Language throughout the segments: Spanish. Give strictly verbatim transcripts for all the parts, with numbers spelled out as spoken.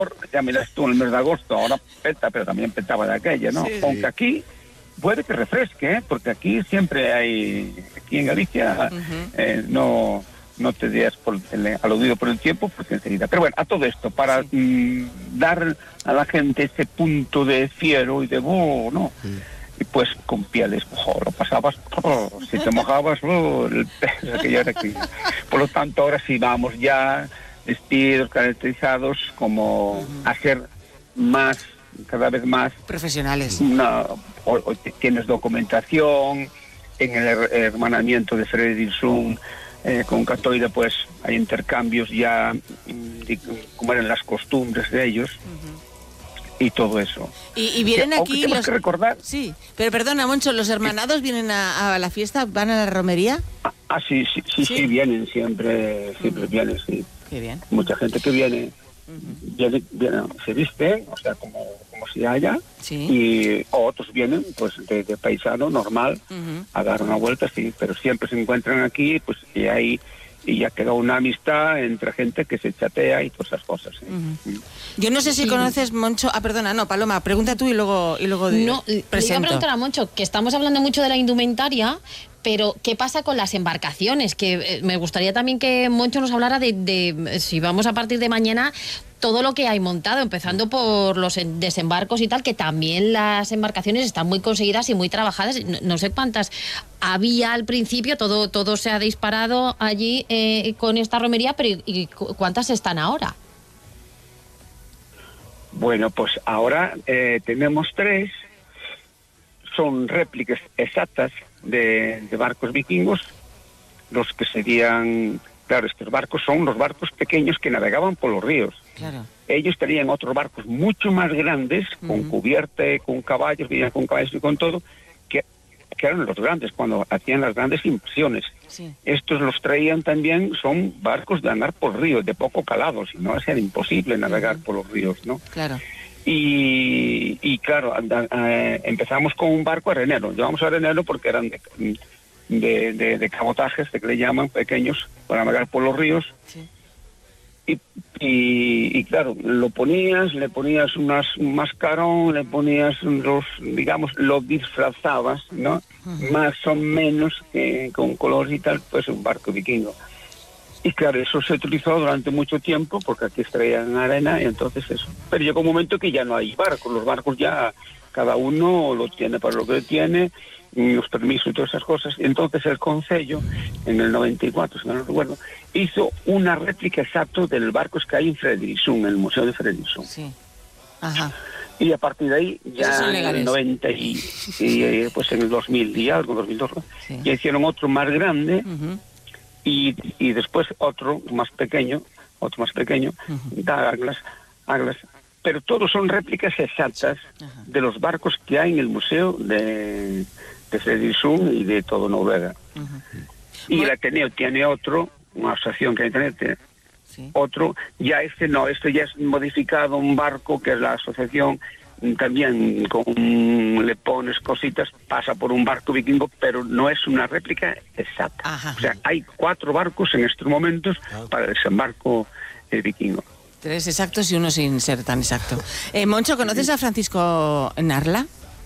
ya miras tú en el mes de agosto, ahora peta, pero también petaba de aquella, ¿no? Sí, sí. Aunque aquí puede que refresque, ¿eh? Porque aquí siempre hay, aquí en Galicia, uh-huh. eh, no, no te digas por el, aludido por el tiempo, porque enseguida. Pero bueno, a todo esto, para sí. mm, dar a la gente ese punto de fiero y de oh, ¿no? Sí. Y pues con pieles, oh, lo pasabas, oh, si te mojabas, oh, el pez, aquello era aquí. Por lo tanto, ahora sí vamos ya vestidos, caracterizados, como uh-huh. a ser más, cada vez más profesionales. Una, o, o tienes documentación, en el her- hermanamiento de Fredriksson eh, con Catoira, pues hay intercambios ya, de, como eran las costumbres de ellos. Uh-huh. Y todo eso. Y, y vienen que, aquí los... que recordar... Sí, pero perdona, Moncho, ¿los hermanados sí. vienen a, a la fiesta? ¿Van a la romería? Ah, ah sí, sí, sí, sí, sí, vienen siempre, siempre uh-huh. vienen, sí. Qué bien. Mucha gente que viene, uh-huh. viene, viene, se viste, o sea, como, como si haya, sí. y otros vienen, pues, de, de paisano, normal, uh-huh. a dar una vuelta, sí, pero siempre se encuentran aquí, pues, y hay... y ya quedó una amistad entre gente que se chatea y todas esas cosas. ¿eh? Uh-huh. Yo no sé si sí. conoces, Moncho... Ah, perdona, no, Paloma, pregunta tú y luego, y luego de, no, presento. Le iba a preguntar a Moncho, que estamos hablando mucho de la indumentaria, pero ¿qué pasa con las embarcaciones? Que eh, me gustaría también que Moncho nos hablara de, de, si vamos a partir de mañana, todo lo que hay montado, empezando por los desembarcos y tal, que también las embarcaciones están muy conseguidas y muy trabajadas. No, no sé cuántas había al principio, todo, todo se ha disparado allí eh, con esta romería, pero ¿y, y cuántas están ahora? Bueno, pues ahora eh, tenemos tres, son réplicas exactas de, de barcos vikingos, los que serían... Claro, estos barcos son los barcos pequeños que navegaban por los ríos. Claro. Ellos tenían otros barcos mucho más grandes, uh-huh. con cubierta, con caballos, venían con caballos y con todo, que, que eran los grandes, cuando hacían las grandes inversiones. Sí. Estos los traían también, son barcos de andar por ríos, de poco calado, si no, era imposible navegar uh-huh. por los ríos, ¿no? Claro. Y, y claro, anda, eh, empezamos con un barco arenero. Llevamos arenero porque eran de... De, de, de cabotajes, de que le llaman, pequeños, para navegar por los ríos. Sí. Y, y, y claro, lo ponías, le ponías unas, un mascarón, le ponías los, digamos, lo disfrazabas, ¿no? Uh-huh. Más o menos, que con colores y tal, pues un barco vikingo. Y claro, eso se utilizó durante mucho tiempo, porque aquí extraían arena, y entonces eso. Pero llegó un momento que ya no hay barcos, los barcos ya, cada uno lo tiene para lo que tiene, los permisos y todas esas cosas. Entonces el Concello, en el noventa y cuatro, si no recuerdo, hizo una réplica exacta del barco que hay en Fredriksson, en el Museo de Fredriksson. Sí. Ajá. Y a partir de ahí, ya en el noventa y, y pues en el dos mil y algo, dos mil dos, sí. ya hicieron otro más grande, uh-huh. y, y después otro más pequeño, otro más pequeño, uh-huh. da aglas, aglas. Pero todos son réplicas exactas uh-huh. de los barcos que hay en el Museo de... de Fredriksson y de todo Noruega. Uh-huh. Y bueno, el Ateneo tiene otro, una asociación que hay en Ateneo, sí. otro, ya este no, este ya es modificado, un barco que es la asociación, también con, le pones cositas, pasa por un barco vikingo, pero no es una réplica exacta. Ajá. O sea, hay cuatro barcos en estos momentos uh-huh. para el desembarco eh, vikingo. Tres exactos y uno sin ser tan exacto. Eh, Moncho, ¿conoces a Francisco Narla?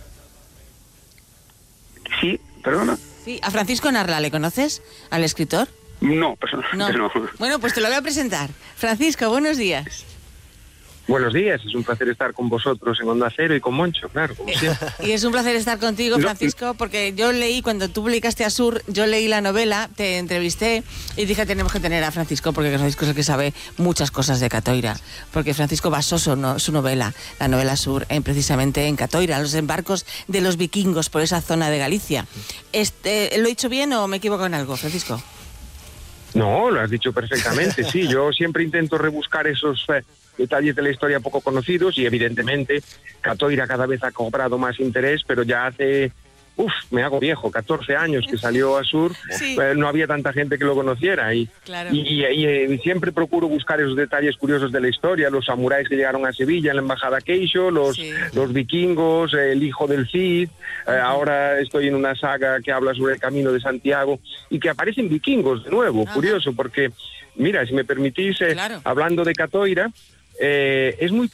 Sí, perdona. Sí, a Francisco Narla, ¿le conoces? ¿Al escritor? No, personalmente no. no. Bueno, pues te lo voy a presentar. Francisco, buenos días. Buenos días, es un placer estar con vosotros en Onda Cero y con Moncho, claro, como siempre. Y es un placer estar contigo, Francisco, porque yo leí, cuando tú publicaste Asur, yo leí la novela, te entrevisté y dije, tenemos que tener a Francisco, porque Francisco es el que sabe muchas cosas de Catoira, porque Francisco basó su, no, su novela, la novela Asur, en, precisamente en Catoira, los embarcos de los vikingos por esa zona de Galicia. Este, ¿Lo he dicho bien o me equivoco en algo, Francisco? No, lo has dicho perfectamente, sí, yo siempre intento rebuscar esos... Eh, detalles de la historia poco conocidos y evidentemente Catoira cada vez ha cobrado más interés, pero ya hace, uff, me hago viejo, catorce años que salió Asur, sí. eh, no había tanta gente que lo conociera y, claro. y, y, y, y siempre procuro buscar esos detalles curiosos de la historia, los samuráis que llegaron a Sevilla en la embajada Queixo, los, sí. los vikingos, el hijo del Cid, uh-huh. eh, ahora estoy en una saga que habla sobre el Camino de Santiago y que aparecen vikingos de nuevo, uh-huh. curioso, porque mira, si me permitís, eh, claro. hablando de Catoira, eh, es muy